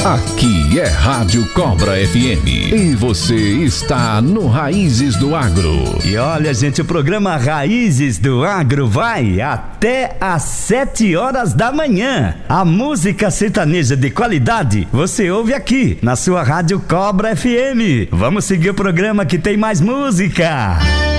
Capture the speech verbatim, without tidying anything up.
Aqui é Rádio Cobra F M e você está no Raízes do Agro. E olha, gente, o programa Raízes do Agro vai até às sete horas da manhã. A música sertaneja de qualidade você ouve aqui na sua Rádio Cobra F M. Vamos seguir o programa que tem mais música.